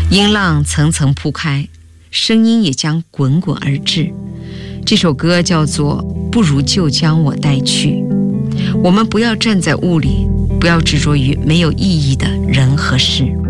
音浪层层铺开，声音也将滚滚而至。这首歌叫做《不如就将我带去》。我们不要站在雾里，不要执着于没有意义的人和事。